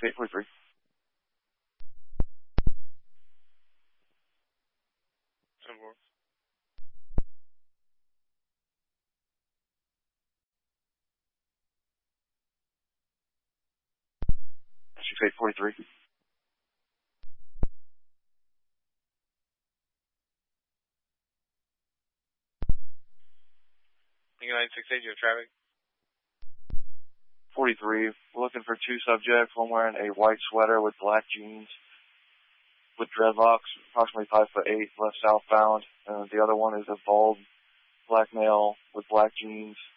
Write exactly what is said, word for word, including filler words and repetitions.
eight forty-three. ten four. six eight forty-three. nine six eight, you have traffic? forty-three. We're looking for two subjects. One wearing a white sweater with black jeans with dreadlocks, approximately five foot eight, left southbound. And the other one is a bald black male with black jeans